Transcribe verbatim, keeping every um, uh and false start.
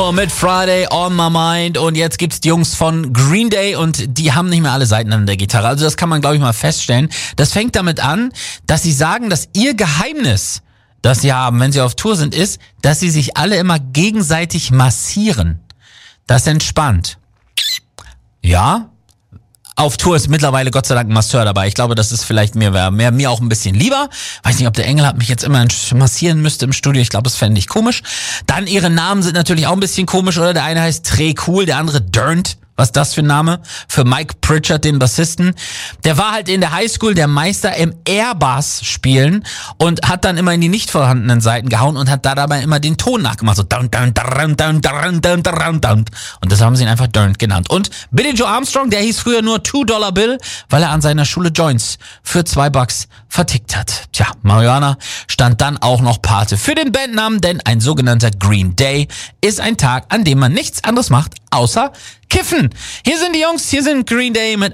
Mit Friday on my mind und jetzt gibt's die Jungs von Green Day und die haben nicht mehr alle Seiten an der Gitarre. Also das kann man, glaube ich, mal feststellen. Das fängt damit an, dass sie sagen, dass ihr Geheimnis, das sie haben, wenn sie auf Tour sind, ist, dass sie sich alle immer gegenseitig massieren. Das entspannt. Ja, auf Tour ist mittlerweile Gott sei Dank ein Masseur dabei. Ich glaube, das ist vielleicht mir, mehr, mir auch ein bisschen lieber. Weiß nicht, ob der Engel hat mich jetzt immer massieren müsste im Studio. Ich glaube, das fände ich komisch. Dann ihre Namen sind natürlich auch ein bisschen komisch, oder? Der eine heißt Trey Cool, der andere Durnt. Was ist das für ein Name? Für Mike Pritchard, den Bassisten. Der war halt in der Highschool der Meister im Airbass spielen und hat dann immer in die nicht vorhandenen Saiten gehauen und hat da dabei immer den Ton nachgemacht. So down, down, down, down, down, down, down, down. Und das haben sie ihn einfach Durnt genannt. Und Billy Joe Armstrong, der hieß früher nur Two Dollar Bill, weil er an seiner Schule Joints für zwei Bucks vertickt hat. Tja, Marihuana stand dann auch noch Pate für den Bandnamen, denn ein sogenannter Green Day ist ein Tag, an dem man nichts anderes macht, außer kiffen. Hier sind die Jungs, hier sind Green Day mit